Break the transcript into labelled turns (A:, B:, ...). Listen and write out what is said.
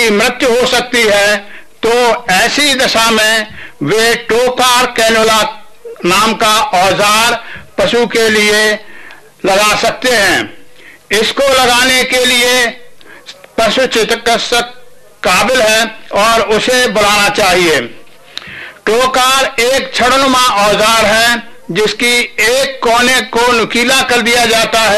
A: की मृत्यु हो सकती है, तो ऐसी दशा में वे टोकार कैनोला नाम का औजार पशु के लिए लगा सकते हैं। इसको लगाने के लिए पशु चिकित्सक काबिल है और उसे बुलाना चाहिए। टोकार एक छड़नुमा औजार है जिसकी एक कोने को नुकीला कर दिया जाता है